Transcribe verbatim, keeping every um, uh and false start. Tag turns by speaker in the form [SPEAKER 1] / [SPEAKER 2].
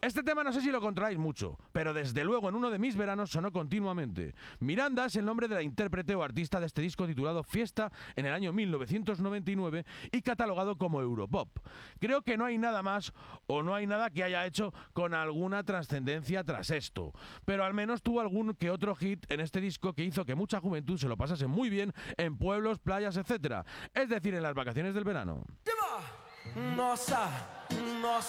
[SPEAKER 1] Este tema no sé si lo contraéis mucho, pero desde luego en uno de mis veranos sonó continuamente. Miranda es el nombre de la intérprete o artista de este disco titulado Fiesta en el año mil novecientos noventa y nueve y catalogado como Europop. Creo que no hay nada más o no hay nada que haya hecho con alguna trascendencia tras esto, pero al menos tuvo algún que otro hit en este disco que hizo que mucha juventud se lo pasase muy bien en pueblos, playas, etcétera. Es decir, en las vacaciones del verano.
[SPEAKER 2] Nossa, nossa.